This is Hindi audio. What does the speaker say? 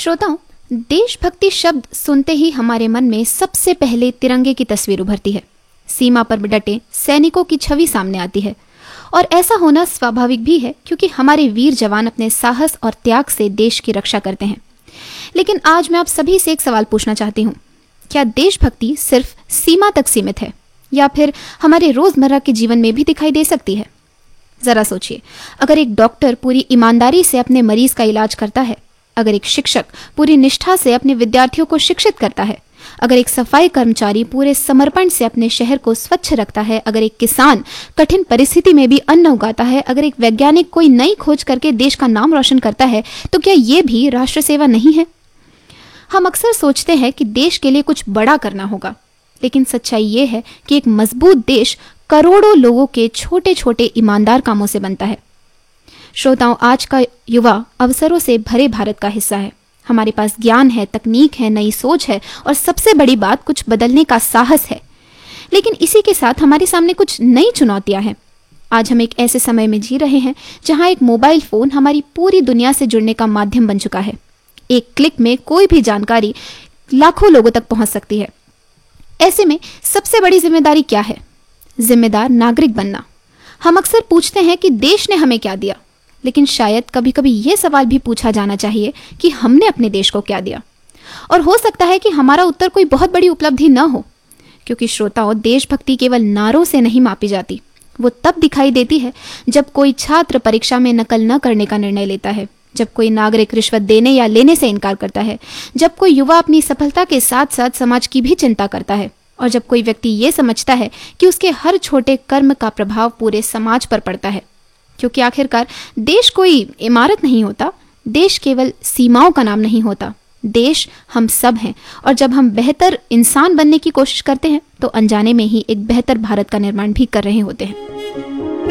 श्रोताओं, देशभक्ति शब्द सुनते ही हमारे मन में सबसे पहले तिरंगे की तस्वीर उभरती है। सीमा पर डटे सैनिकों की छवि सामने आती है और ऐसा होना स्वाभाविक भी है क्योंकि हमारे वीर जवान अपने साहस और त्याग से देश की रक्षा करते हैं। लेकिन आज मैं आप सभी से एक सवाल पूछना चाहती हूँ, क्या देशभक्ति सिर्फ सीमा तक सीमित है या फिर हमारे रोजमर्रा के जीवन में भी दिखाई दे सकती है? जरा सोचिए, अगर एक डॉक्टर पूरी ईमानदारी से अपने मरीज का इलाज करता है, अगर एक शिक्षक पूरी निष्ठा से अपने विद्यार्थियों को शिक्षित करता है, अगर एक सफाई कर्मचारी पूरे समर्पण से अपने शहर को स्वच्छ रखता है, अगर एक किसान कठिन परिस्थिति में भी अन्न उगाता है, अगर एक वैज्ञानिक कोई नई खोज करके देश का नाम रोशन करता है, तो क्या ये भी राष्ट्र सेवा नहीं है? हम अक्सर सोचते हैं कि देश के लिए कुछ बड़ा करना होगा, लेकिन सच्चाई ये है कि एक मजबूत देश करोड़ों लोगों के छोटे छोटे ईमानदार कामों से बनता है। श्रोताओं, आज का युवा अवसरों से भरे भारत का हिस्सा है। हमारे पास ज्ञान है, तकनीक है, नई सोच है और सबसे बड़ी बात, कुछ बदलने का साहस है। लेकिन इसी के साथ हमारे सामने कुछ नई चुनौतियां हैं। आज हम एक ऐसे समय में जी रहे हैं जहां एक मोबाइल फोन हमारी पूरी दुनिया से जुड़ने का माध्यम बन चुका है। एक क्लिक में कोई भी जानकारी लाखों लोगों तक पहुंच सकती है। ऐसे में सबसे बड़ी जिम्मेदारी क्या है? जिम्मेदार नागरिक बनना। हम अक्सर पूछते हैं कि देश ने हमें क्या दिया, लेकिन शायद कभी कभी ये सवाल भी पूछा जाना चाहिए कि हमने अपने देश को क्या दिया। और हो सकता है कि हमारा उत्तर कोई बहुत बड़ी उपलब्धि न हो, क्योंकि श्रोताओं, देशभक्ति केवल नारों से नहीं मापी जाती। वो तब दिखाई देती है जब कोई छात्र परीक्षा में नकल न करने का निर्णय लेता है, जब कोई नागरिक रिश्वत देने या लेने से इनकार करता है, जब कोई युवा अपनी सफलता के साथ साथ समाज की भी चिंता करता है, और जब कोई व्यक्ति ये समझता है कि उसके हर छोटे कर्म का प्रभाव पूरे समाज पर पड़ता है। क्योंकि आखिरकार देश कोई इमारत नहीं होता, देश केवल सीमाओं का नाम नहीं होता, देश हम सब हैं। और जब हम बेहतर इंसान बनने की कोशिश करते हैं तो अनजाने में ही एक बेहतर भारत का निर्माण भी कर रहे होते हैं।